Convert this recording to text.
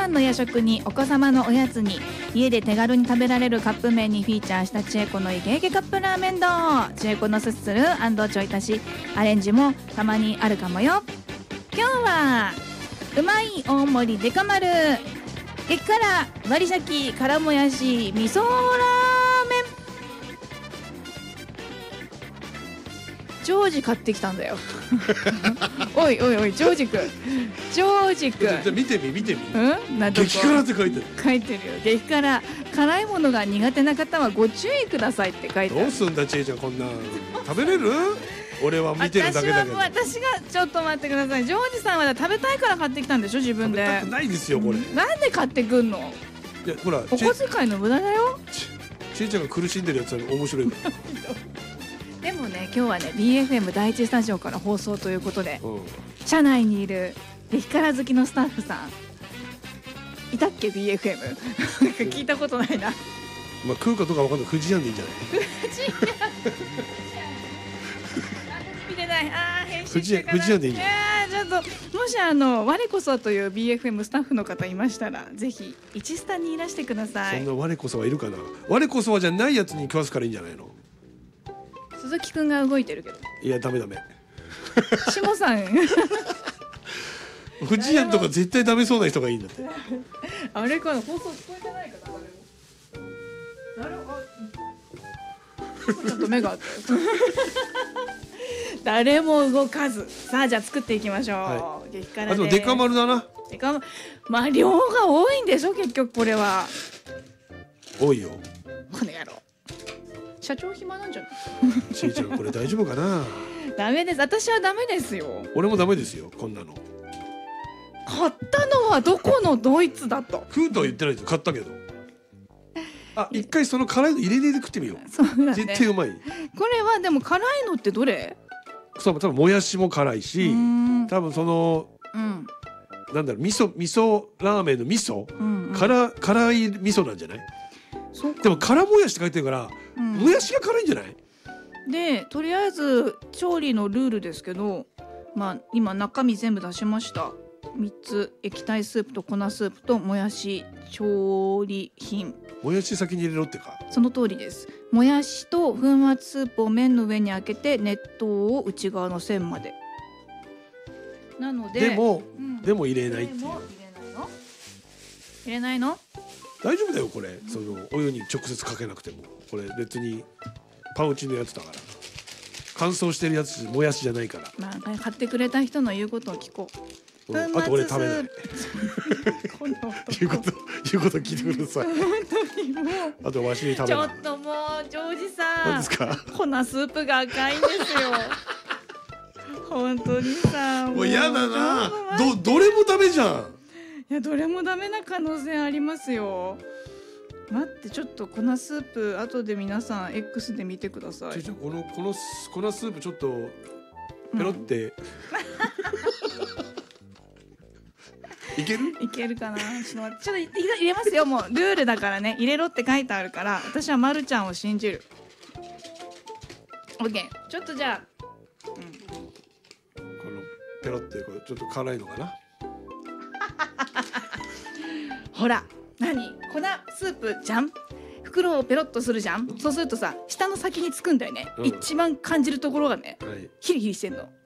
朝の夜食にお子様のおやつに家で手軽に食べられるカップ麺にフィーチャーした千恵子のイケイケカップラーメン丼。千恵子のすするちょい足しアレンジもたまにあるかもよ。今日はうまい大盛りデカ丸激辛割り鮭辛もやし味噌ラーメン。ジョージ買ってきたんだよおいおいおいジョージくんジョージくん、 じゃあ見てみうんな激辛って書いてる。 書いてるよ。激辛辛いものが苦手な方はご注意くださいって書いてある。 どうすんだちえちゃん、こんな食べれる？俺は見てるだけだけど。 私がちょっと待ってください。ジョージさんは食べたいから買ってきたんでしょ、自分で。 食べたくないですよこれ。 なんで買ってくんの？ いやほら、 お小遣いの無駄だよ。 ちえちゃんが苦しんでるやつは面白いから。 でもね、今日はね BFM 第一スタジオから放送ということで、 うん、 社内にいる激辛好きのスタッフさんいたっけ BFM なんか聞いたことないな。 まあ食うかどうかわかんない。富士屋でいいんじゃない？ 見てない。編集富士屋でいいんじゃない？ ちょっともし我こそという BFM スタッフの方いましたらぜひ一スタにいらしてください。 そんな我こそはいるかな。我こそはじゃないやつに食わすからいいんじゃないの？ 鈴木くんが動いてるけど。 いやダメ下さん富士屋とか絶対ダメそうな人がいいんだって。 あれかな、放送聞こえてないかな。ちょっと目があったよ誰も動かず。さあじゃあ作っていきましょう、 はい、 激辛で。 あとデカ丸だな。 デカ丸、まあ量が多いんでしょ結局これは。 多いよこの野郎。社長暇なんじゃない？ ちえちゃんこれ大丈夫かな？ ダメです。私はダメですよ。 俺もダメですよこんなの。 買ったのはどこのドイツだと。 食うとは言ってないですよ。買ったけど。一回その辛いの入れねえで食ってみよう。 そうだね。 絶対うまい。 これはでも辛いのってどれ？ そう、多分もやしも辛いし、多分その、なんだろう、味噌ラーメンの味噌、辛い味噌なんじゃない？でも辛もやしって書いてるから、もやしが辛いんじゃない？ でとりあえず調理のルールですけど、まあ今中身全部出しました。3つ、液体スープと粉スープともやし調理品。 もやし先に入れろってか。 その通りです。もやしと粉末スープを麺の上に開けて熱湯を内側の線まで。なのででも入れないっていう。 入れないの？ 大丈夫だよこれ。そのお湯に直接かけなくても、これ別にパウチのやつだから。乾燥してるやつもやしじゃないから。 まあ買ってくれた人の言うことを聞こう。 あと俺食べない。言うこと聞いてください。あとわしに食べない。 ちょっともうジョージさん。 何ですか？ 粉スープが赤いんですよ。本当にさ。 もう嫌だな。どれもダメじゃん。 いやどれもダメな可能性ありますよ。待ってちょっと粉スープ後で皆さん X で見てください。 この粉スープちょっとペロって。いけるかな。ちょっと入れますよ。もうルールだからね。入れろって書いてあるから私はまるちゃんを信じる。 OK。 ちょっとじゃあ、 このペロってこれちょっと辛いのかなほら何粉スープじゃん。袋をペロッとするじゃん。そうするとさ下の先につくんだよね、一番感じるところがね、ヒリヒリしてんの。